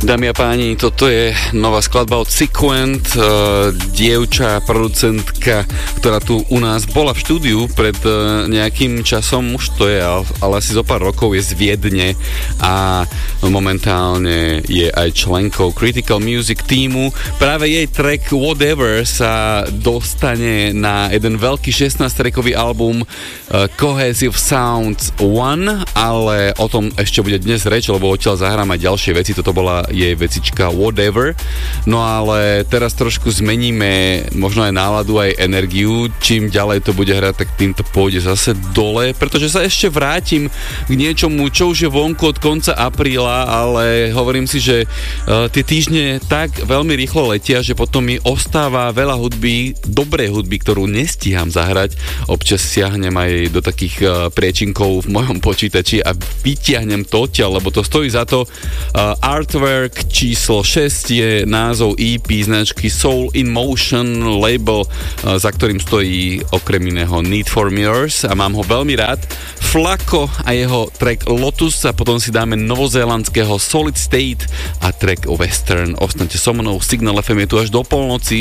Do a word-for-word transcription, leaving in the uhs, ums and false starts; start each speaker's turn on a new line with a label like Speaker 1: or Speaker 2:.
Speaker 1: Dámy a páni, toto je nová skladba od Sequent, uh, dievča, producentka, ktorá tu u nás bola v štúdiu pred uh, nejakým časom, už to je, ale asi zo pár rokov, je z Viedne a momentálne je aj členkou Critical Music týmu. Práve jej track Whatever sa dostane na jeden veľký šestnásťtrackový album uh, Cohesive Sounds one, ale o tom ešte bude dnes reč, lebo odtiaľ zahrám aj ďalšie veci, toto bola jej vecička Whatever. No ale teraz trošku zmeníme možno aj náladu, aj energiu. Čím ďalej to bude hrať, tak týmto pôjde zase dole, pretože sa ešte vrátim k niečomu, čo už je vonku od konca apríla, ale hovorím si, že uh, tie týždne tak veľmi rýchlo letia, že potom mi ostáva veľa hudby, dobrej hudby, ktorú nestíham zahrať. Občas siahnem aj do takých uh, priečinkov v mojom počítači a vytiahnem to odtiaľ, lebo to stojí za to. Uh, Artwork číslo šesť je názov é pé značky Soul in Motion, label, za ktorým stojí okrem iného Need for Mirrors a mám ho veľmi rád. Flako a jeho track Lotus a potom si dáme novozélandského Solid State a track Western. Ostaňte so mnou, Signal ef em je tu až do polnoci.